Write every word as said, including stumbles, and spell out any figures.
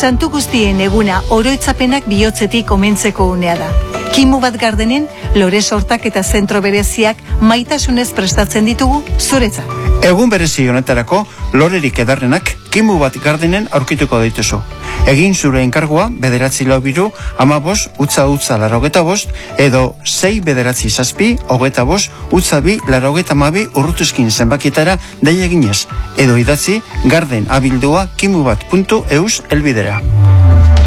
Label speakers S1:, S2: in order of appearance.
S1: Santu guztien eguna oroitzapenak bihotzetik omentzeko unea da. Kimu bat Gardenen lore sortak eta zentro bereziak maitasunez prestatzen ditugu zuretzat.
S2: Egun berezi honetarako lorerik edarrenak Kimu bat Gardenen aurkituko dituzu. Egin zure enkargua bederatzi lau biru ama bost utza utza larogeta bost edo sei bederatzi zazpi hogeta bost utza bi larogeta mabi urrutuzkin zenbakietara dei eginez edo idatzi garden abildua kimubat puntu eus elbidera.